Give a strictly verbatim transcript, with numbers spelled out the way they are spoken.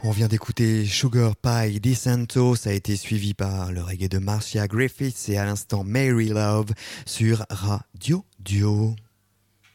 On vient d'écouter Sugar Pie DeSanto, ça a été suivi par le reggae de Marcia Griffiths et à l'instant Mary Love sur Radio Dio.